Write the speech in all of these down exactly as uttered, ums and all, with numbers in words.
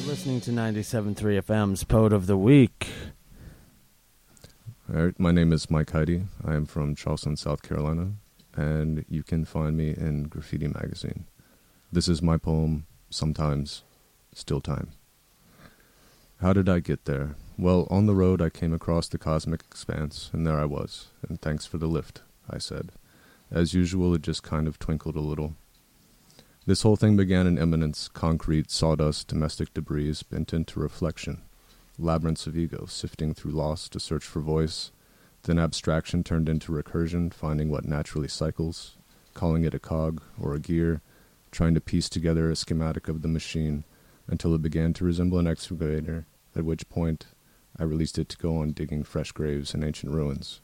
Listening to ninety-seven point three F M's Poet of the Week. All right, my name is Mike Heidi. I am from Charleston, South Carolina, and you can find me in Graffiti Magazine. This is my poem, Sometimes, Still Time. How did I get there? Well, on the road I came across the cosmic expanse, and there I was, and thanks for the lift, I said. As usual, it just kind of twinkled a little. This whole thing began in imminence, concrete, sawdust, domestic debris bent into reflection, labyrinths of ego sifting through loss to search for voice, then abstraction turned into recursion, finding what naturally cycles, calling it a cog or a gear, trying to piece together a schematic of the machine until it began to resemble an excavator, at which point I released it to go on digging fresh graves in ancient ruins.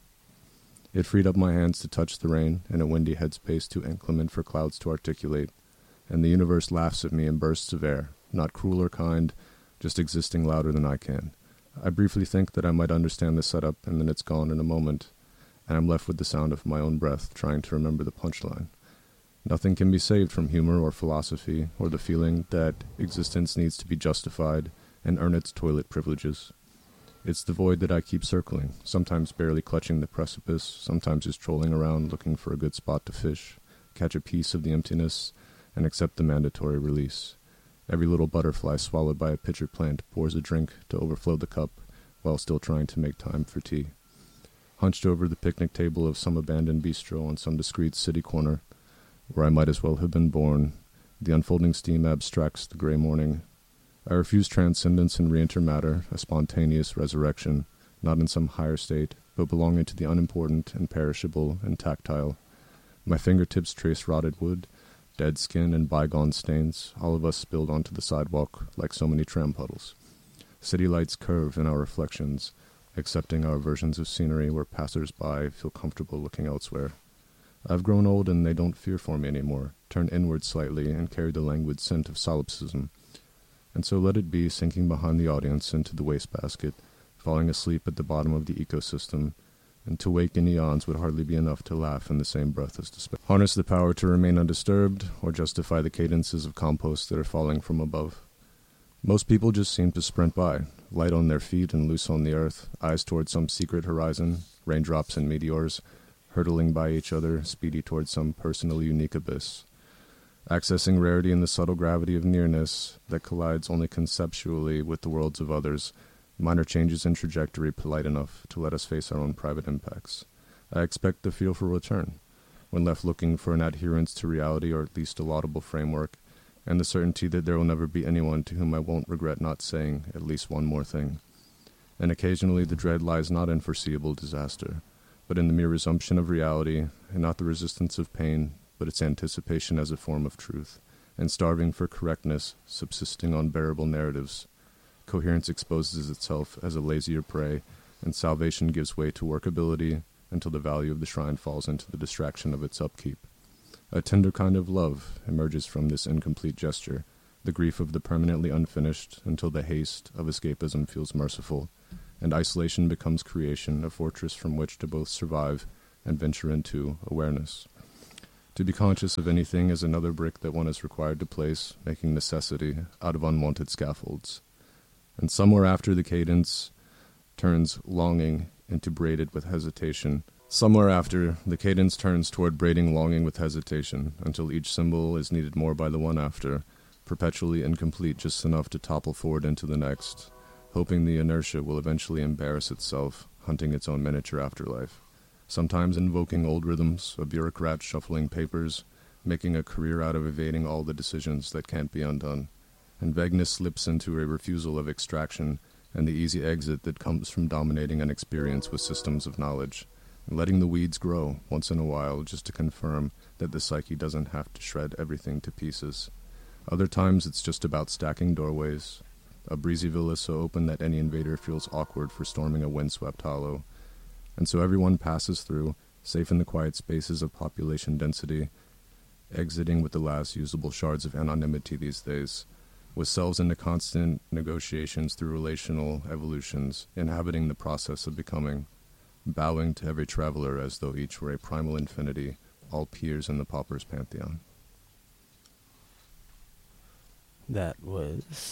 It freed up my hands to touch the rain in a windy headspace too inclement for clouds to articulate, and the universe laughs at me in bursts of air, not cruel or kind, just existing louder than I can. I briefly think that I might understand the setup, and then it's gone in a moment, and I'm left with the sound of my own breath, trying to remember the punchline. Nothing can be saved from humor or philosophy, or the feeling that existence needs to be justified and earn its toilet privileges. It's the void that I keep circling, sometimes barely clutching the precipice, sometimes just trolling around looking for a good spot to fish, catch a piece of the emptiness, and accept the mandatory release. Every little butterfly swallowed by a pitcher plant pours a drink to overflow the cup while still trying to make time for tea. Hunched over the picnic table of some abandoned bistro on some discreet city corner, where I might as well have been born, the unfolding steam abstracts the gray morning. I refuse transcendence and re-enter matter, a spontaneous resurrection, not in some higher state, but belonging to the unimportant and perishable and tactile. My fingertips trace rotted wood, dead skin and bygone stains, all of us spilled onto the sidewalk like so many tram puddles. City lights curve in our reflections, accepting our versions of scenery where passers-by feel comfortable looking elsewhere. I've grown old and they don't fear for me anymore, turn inward slightly and carry the languid scent of solipsism. And so let it be, sinking behind the audience into the wastebasket, falling asleep at the bottom of the ecosystem, and to wake in eons would hardly be enough to laugh in the same breath as despair. Harness the power to remain undisturbed, or justify the cadences of compost that are falling from above. Most people just seem to sprint by, light on their feet and loose on the earth, eyes toward some secret horizon, raindrops and meteors, hurtling by each other, speedy toward some personally unique abyss. Accessing rarity in the subtle gravity of nearness that collides only conceptually with the worlds of others, minor changes in trajectory polite enough to let us face our own private impacts. I expect the feel for return, when left looking for an adherence to reality or at least a laudable framework, and the certainty that there will never be anyone to whom I won't regret not saying at least one more thing. And occasionally the dread lies not in foreseeable disaster, but in the mere resumption of reality, and not the resistance of pain, but its anticipation as a form of truth, and starving for correctness, subsisting on bearable narratives. Coherence exposes itself as a lazier prey, and salvation gives way to workability until the value of the shrine falls into the distraction of its upkeep. A tender kind of love emerges from this incomplete gesture, the grief of the permanently unfinished until the haste of escapism feels merciful, and isolation becomes creation, a fortress from which to both survive and venture into awareness. To be conscious of anything is another brick that one is required to place, making necessity out of unwanted scaffolds. And somewhere after the cadence turns longing into braided with hesitation. Somewhere after, the cadence turns toward braiding longing with hesitation, until each symbol is needed more by the one after, perpetually incomplete just enough to topple forward into the next, hoping the inertia will eventually embarrass itself, hunting its own miniature afterlife. Sometimes invoking old rhythms, a bureaucrat shuffling papers, making a career out of evading all the decisions that can't be undone. And vagueness slips into a refusal of extraction and the easy exit that comes from dominating an experience with systems of knowledge, and letting the weeds grow once in a while just to confirm that the psyche doesn't have to shred everything to pieces. Other times it's just about stacking doorways, a breezy villa so open that any invader feels awkward for storming a windswept hollow, and so everyone passes through, safe in the quiet spaces of population density, exiting with the last usable shards of anonymity these days, with selves into constant negotiations through relational evolutions, inhabiting the process of becoming, bowing to every traveler as though each were a primal infinity, all peers in the pauper's pantheon. That was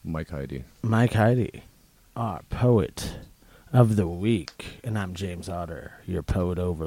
Mike Heidi. Mike Heidi, our poet of the week. And I'm James Otter, your poet overlord.